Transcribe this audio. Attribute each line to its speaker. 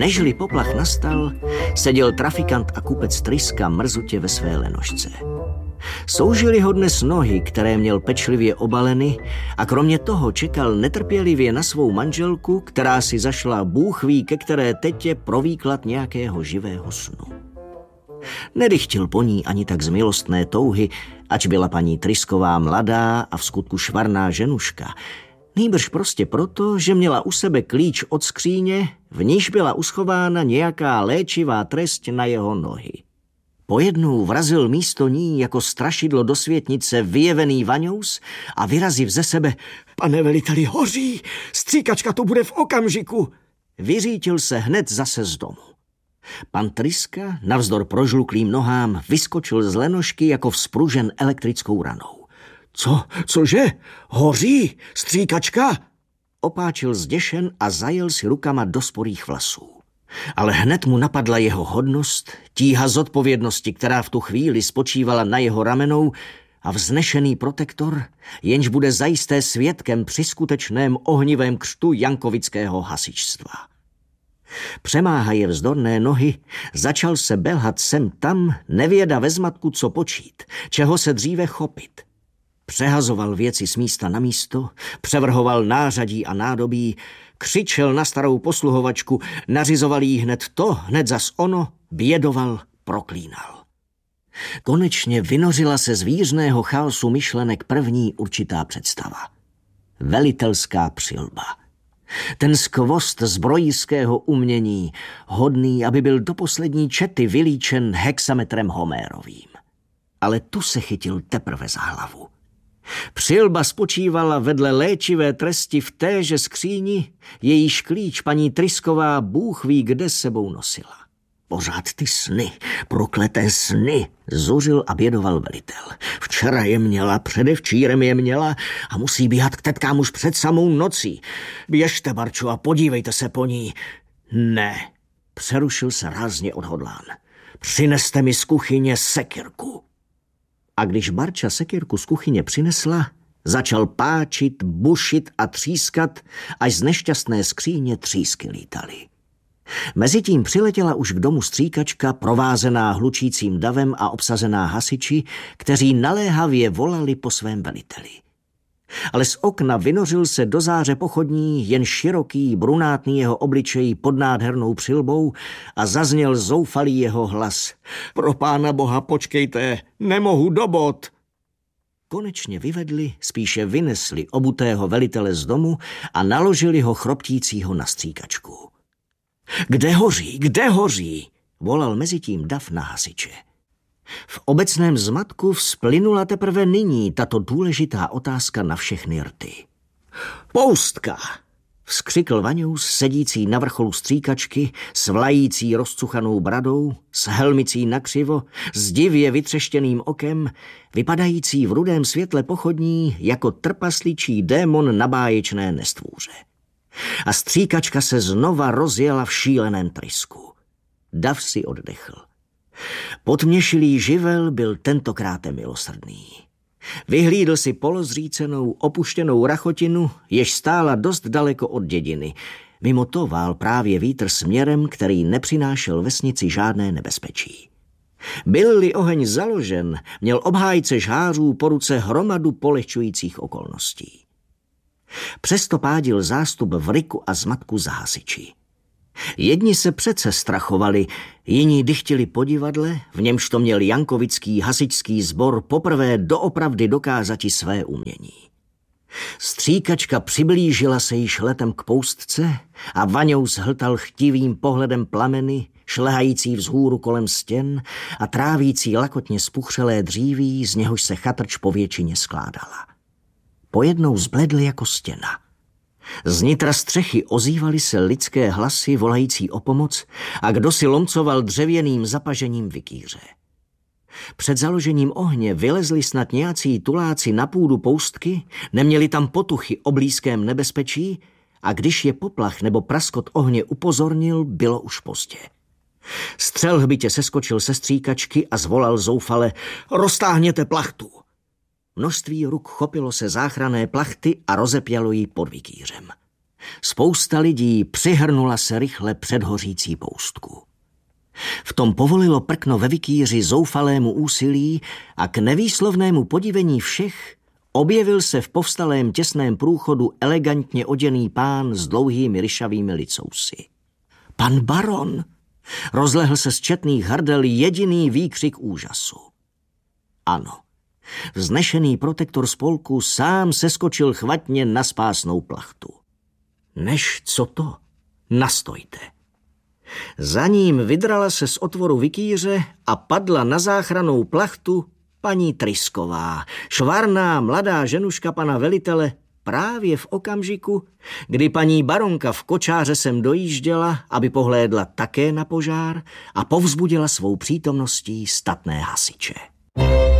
Speaker 1: Nežli poplach nastal, seděl trafikant a kupec Tryska mrzutě ve své lenošce. Soužily ho dnes nohy, které měl pečlivě obaleny, a kromě toho čekal netrpělivě na svou manželku, která si zašla bůh ví ke které tetě pro výklad nějakého živého snu. Nedychtil po ní ani tak z milostné touhy, ač byla paní Trysková mladá a v skutku švarná ženuška, nýbrž prostě proto, že měla u sebe klíč od skříně, v níž byla uschována nějaká léčivá trest na jeho nohy. Pojednou vrazil místo ní jako strašidlo do světnice vyjevený Vaňous a vyraziv ze sebe: Pane veliteli, hoří, stříkačka tu bude v okamžiku. Vyřítil se hned zase z domu. Pan Tryska, navzdor prožluklým nohám, vyskočil z lenošky jako vzpružen elektrickou ranou. Cože? Hoří? Stříkačka? Opáčil zděšen a zajel si rukama do sporých vlasů. Ale hned mu napadla jeho hodnost, tíha zodpovědnosti, která v tu chvíli spočívala na jeho ramenou, a vznešený protektor, jenž bude zajisté svědkem při skutečném ohnivém křtu jankovického hasičstva. Přemáhaje vzdorné nohy, začal se belhat sem tam, nevěda ve zmatku, co počít, čeho se dříve chopit. Přehazoval věci z místa na místo, převrhoval nářadí a nádobí, křičel na starou posluhovačku, nařizoval jí hned to, hned zas ono, bědoval, proklínal. Konečně vynořila se z vířného chaosu myšlenek první určitá představa. Velitelská přilba. Ten skvost zbrojířského umění, hodný, aby byl do poslední čety vylíčen hexametrem Homérovým. Ale tu se chytil teprve za hlavu. Přilba spočívala vedle léčivé tresti v téže skříni, jejíž klíč paní Trysková bůh ví kde sebou nosila. Pořád ty sny, prokleté sny, zuřil a bědoval velitel. Včera je měla, předevčírem je měla a musí běhat k tetkám už před samou nocí. Běžte, Barčo, a podívejte se po ní. Ne, přerušil se rázně odhodlán. Přineste mi z kuchyně sekyrku. A když Barča sekyrku z kuchyně přinesla, začal páčit, bušit a třískat, až z nešťastné skříně třísky lítaly. Mezitím přiletěla už k domu stříkačka, provázená hlučícím davem a obsazená hasiči, kteří naléhavě volali po svém veliteli. Ale z okna vynořil se do záře pochodní jen široký, brunátný jeho obličej pod nádhernou přilbou a zazněl zoufalý jeho hlas. Pro pána boha, počkejte, nemohu do bod. Konečně vyvedli, spíše vynesli obutého velitele z domu a naložili ho chroptícího na stříkačku. Kde hoří? Volal mezitím dav na hasiče. V obecném zmatku vzplynula teprve nyní tato důležitá otázka na všechny rty. Poustka! Vzkřikl Vaňous, sedící na vrcholu stříkačky, s vlající rozcuchanou bradou, s helmicí nakřivo, s divě vytřeštěným okem, vypadající v rudém světle pochodní jako trpasličí démon na báječné nestvůře. A stříkačka se znova rozjela v šíleném trysku. Dav si oddechl. Potměšilý živel byl tentokrát milosrdný. Vyhlídl si polozřícenou, opuštěnou rachotinu, jež stála dost daleko od dědiny. Mimo to vál právě vítr směrem, který nepřinášel vesnici žádné nebezpečí. Byl-li oheň založen, měl obhájce žhářů po ruce hromadu polehčujících okolností. Přesto pádil zástup v ryku a zmatku za hasiči. Jedni se přece strachovali, jiní dychtili po divadle, v němž to měl jankovický hasičský sbor poprvé doopravdy dokázati své umění. Stříkačka přiblížila se již letem k poustce a Vaňous hltal chtivým pohledem plameny, šlehající vzhůru kolem stěn a trávící lakotně spuchřelé dříví, z něhož se chatrč po většině skládala. Pojednou zbledl jako stěna. Z nitra střechy ozývaly se lidské hlasy volající o pomoc a kdo si lomcoval dřevěným zapažením vikýře. Před založením ohně vylezli snad nějací tuláci na půdu poustky, neměli tam potuchy o blízkém nebezpečí a když je poplach nebo praskot ohně upozornil, bylo už pozdě. Střelhbitě seskočil se stříkačky a zvolal zoufale: roztáhněte plachtu! Množství ruk chopilo se záchranné plachty a rozepělo ji pod vikýřem. Spousta lidí přihrnula se rychle před hořící poustku. V tom povolilo prkno ve vikýři zoufalému úsilí a k nevýslovnému podivení všech objevil se v povstalém těsném průchodu elegantně oděný pán s dlouhými ryšavými licousy. Pan baron! Rozlehl se z četných hrdel jediný výkřik úžasu. Ano, vznešený protektor spolku sám seskočil chvatně na spásnou plachtu. Než co to? Nastojte. Za ním vydrala se z otvoru vikýře a padla na záchrannou plachtu paní Trysková, švarná mladá ženuška pana velitele, právě v okamžiku, kdy paní baronka v kočáře sem dojížděla, aby pohlédla také na požár a povzbudila svou přítomností statné hasiče.